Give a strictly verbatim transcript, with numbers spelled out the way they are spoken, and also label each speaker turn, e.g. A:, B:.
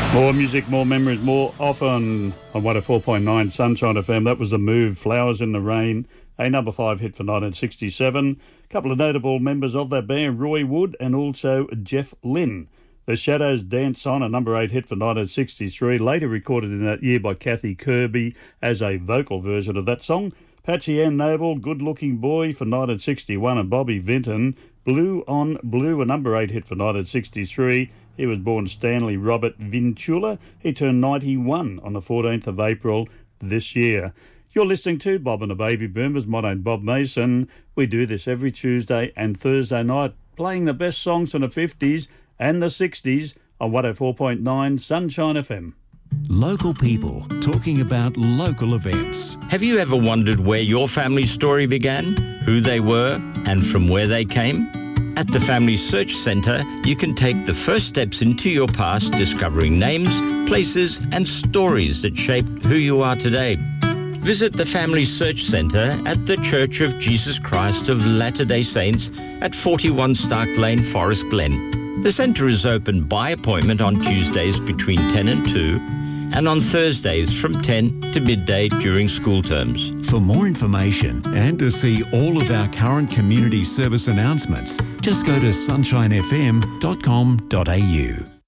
A: More music, more memories, more off on, on one oh four point nine Sunshine F M. That was The Move, Flowers in the Rain, a number five hit for nineteen sixty-seven. A couple of notable members of that band, Roy Wood and also Jeff Lynne. The Shadows Dance On, a number eight hit for nineteen sixty-three, later recorded in that year by Kathy Kirby as a vocal version of that song. Patsy Ann Noble, Good Looking Boy for nineteen sixty-one, and Bobby Vinton, Blue on Blue, a number eight hit for nineteen sixty-three. He was born Stanley Robert Vincula. He turned ninety-one on the fourteenth of April this year. You're listening to Bob and the Baby Boomers. My name's Bob Mason. We do this every Tuesday and Thursday night, playing the best songs from the fifties and the sixties on one oh four point nine Sunshine F M.
B: Local people talking about local events.
C: Have you ever wondered where your family story began, who they were, and from where they came? At the Family Search Centre, you can take the first steps into your past, discovering names, places, and stories that shaped who you are today. Visit the Family Search Centre at the Church of Jesus Christ of Latter-day Saints at forty-one Stark Lane, Forest Glen. The centre is open by appointment on Tuesdays between ten and two, and on Thursdays from ten to midday during school terms.
B: For more information and to see all of our current community service announcements, just go to sunshine f m dot com dot a u.